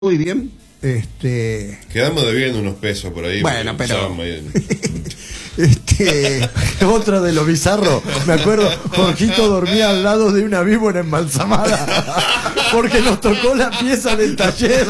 muy bien. Quedamos debiendo unos pesos por ahí. Bueno, pero otro de lo bizarro, me acuerdo, Jorgito dormía al lado de una víbora embalsamada porque nos tocó la pieza del taller.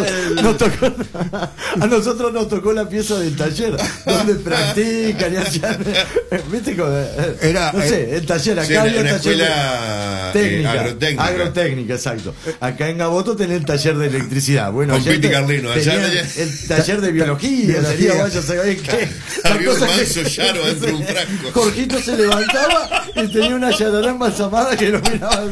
A nosotros nos tocó la pieza del taller donde practican y hacían, viste, no sé, el taller acá, sí, había una taller escuela agrotécnica, exacto. Acá en Gaboto tenés el taller de electricidad. Bueno, con Piti Carlino, allá el taller de biología, sería, vaya a saber qué. Había un manso llaro dentro de un frasco. Jorgito se levantaba y tenía una yarará embalsamada que lo miraba.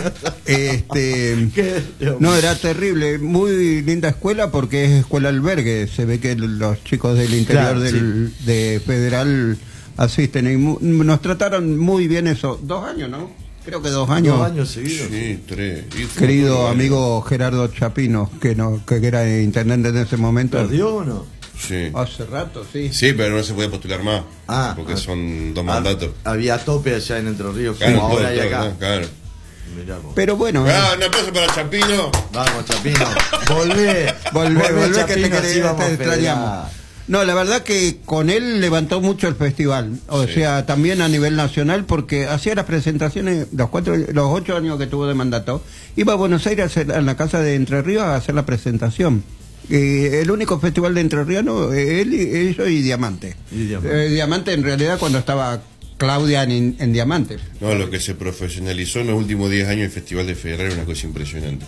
No, era terrible. Muy linda escuela porque es escuela albergue. Se ve que los chicos del interior de Federal asisten y nos trataron muy bien eso. 2 años, ¿no? Creo que 2 años. 2 años seguidos. Sí, 3. Querido amigo Gerardo Chapino, que era intendente en ese momento. ¿Perdió o no? Sí. Hace rato, sí. Sí, pero no se puede postular más. Porque son 2 mandatos. Había tope allá en Entre Ríos, claro, como ahora y acá. Claro. Pero bueno. Un aplauso para Chapino. Vamos, Chapino. Volvé, Chapino, que te extrañamos. No, la verdad que con él levantó mucho el festival, o sea, también a nivel nacional, porque hacía las presentaciones, los 8 años que tuvo de mandato, iba a Buenos Aires a la casa de Entre Ríos a hacer la presentación. El único festival de Entre Ríos, ellos y Diamante. Diamante en realidad cuando estaba Claudia en Diamante. No, lo que se profesionalizó en los últimos 10 años el Festival de Federal es una cosa impresionante.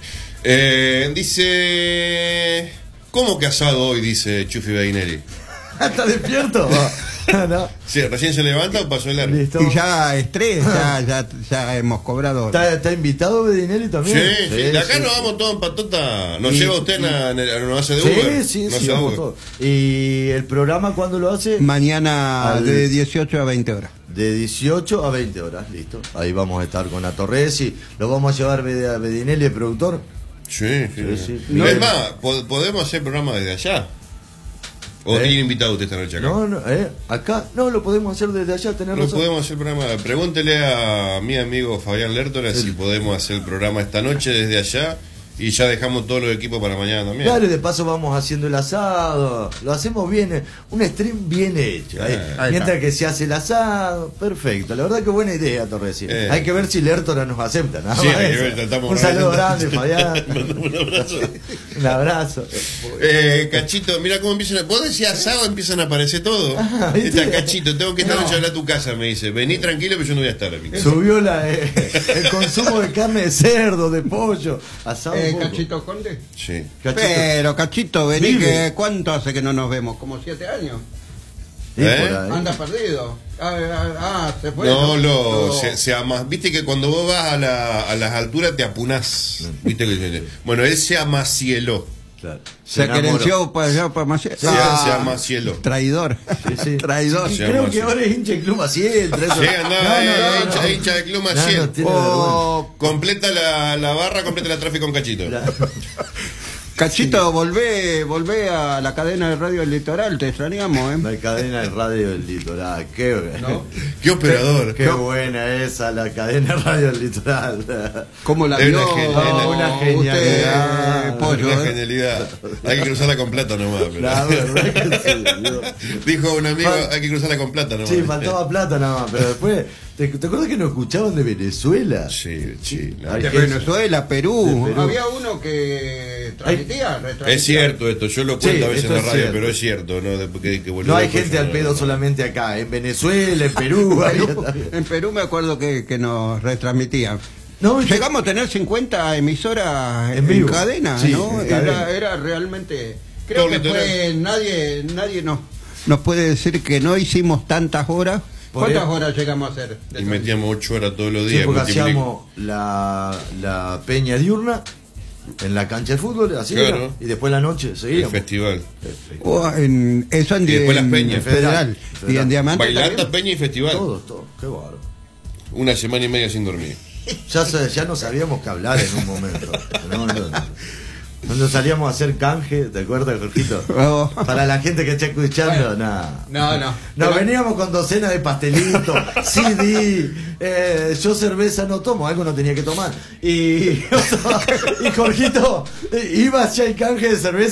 Dice... ¿Cómo que asado hoy? Dice Chufi Badinelli. ¿Está despierto? No. Sí, ¿recién se levanta o pasó el largo? Y ya estrés, ya hemos cobrado. ¿Está invitado Bedinelli también? Sí. De acá nos vamos todos en patota. ¿Nos lleva usted nos hace de Uber? Sí, vamos todos. ¿Y el programa cuándo lo hace? Mañana de 18 a 20 horas. De 18 a 20 horas, listo. Ahí vamos a estar con la Torresi. ¿Lo vamos a llevar a Bedinelli, el productor? Sí. No, es más, podemos hacer programa desde allá. ¿O tiene invitado usted esta noche acá? No, acá no lo podemos hacer desde allá, No podemos hacer programa. Pregúntele a mi amigo Fabián Lertora si podemos hacer el programa esta noche desde allá. Y ya dejamos todos los equipos para mañana también. Claro, y de paso vamos haciendo el asado. Lo hacemos bien, un stream bien hecho. Mientras que se hace el asado, perfecto. La verdad que buena idea, Torresi. Hay que ver si Lertora nos acepta. Sí, hay que ver, un saludo grande, Fabián. Un abrazo. Un abrazo. Cachito, mira cómo empiezan. Vos decías asado, empiezan a aparecer todo. Cachito, tengo que estar noche a tu casa, me dice. Vení tranquilo, pero yo no voy a estar en mi casa. Subió el consumo de carne de cerdo, de pollo, asado. ¿Cachito Conde? Sí. Pero Cachito, vení, que ¿cuánto hace que no nos vemos? ¿Como 7 años? Anda perdido. Se fue. Viste que cuando vos vas a las alturas te apunás. Viste que bueno, él se amacieló. Claro. Se querenció para allá, para Maciel. Se amacieló. Traidor. Sí. Traidor. Creo que ahora es hincha de Club Maciel. Sí, andaba hincha de Club Maciel. Completa la barra, completa la tráfico con Cachito. Cachito, volvé a la cadena de radio del Litoral, te extrañamos, La cadena de radio del Litoral, qué operador. Qué buena esa, la cadena de radio del Litoral. ¿Cómo la vio? Una genialidad. Una genialidad. Hay que cruzarla con plata nomás. La verdad que sí. Dijo un amigo, hay que cruzarla con plata nomás. Sí, faltaba plata nada más, pero después... ¿Te acuerdas que nos escuchaban de Venezuela? Sí. De Venezuela, Perú. Había uno que transmitía. Es cierto esto, yo lo cuento a veces en la radio, pero es cierto. No hay gente al pedo solamente acá, en Venezuela, en Perú. En Perú me acuerdo que nos retransmitían. No, llegamos a tener 50 emisoras en cadena, sí, ¿no? Era realmente... Creo que fue... Nadie nos puede decir que no hicimos tantas horas. ¿Cuántas horas llegamos a hacer? Y metíamos 8 horas todos los días. Sí, porque hacíamos la peña diurna en la cancha de fútbol, así claro. Y después la noche seguíamos. El festival. Eso y después las peñas. En Federal. Y en Diamante. Bailando, peña y festival. Todo. Qué bárbaro. 1 semana y media sin dormir. Ya no sabíamos qué hablar en un momento. Cuando salíamos a hacer canje, ¿te acuerdas, Jorgito? Oh. Para la gente que está escuchando, Bueno, nada. No. Nos veníamos con docenas de pastelitos, CD, yo cerveza no tomo, algo no tenía que tomar. Y Jorgito iba hacia el canje de cerveza